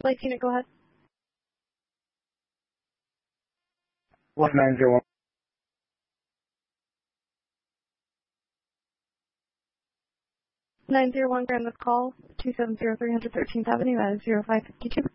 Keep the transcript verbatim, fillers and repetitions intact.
Life unit, go ahead. one nine zero one. nine zero one Grand West Call, two seven zero three hundred thirteenth Avenue at zero five five two.